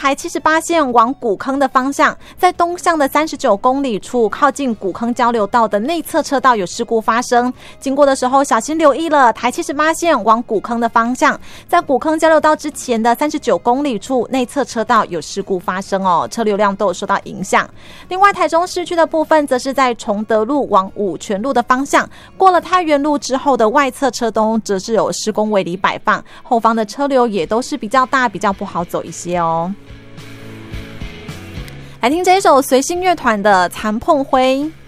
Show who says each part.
Speaker 1: 台78线往古坑的方向，在东向的39公里处，靠近古坑交流道的内侧车道有事故发生，经过的时候小心留意了。台78线往古坑的方向，在古坑交流道之前的39公里处，内侧车道有事故发生哦，车流量都有受到影响。另外，台中市区的部分，则是在崇德路往五权路的方向，过了太原路之后的外侧车东，则是有施工围篱摆放，后方的车流也都是比较大，比较不好走一些哦。来听这一首随性乐团的《残碰灰》。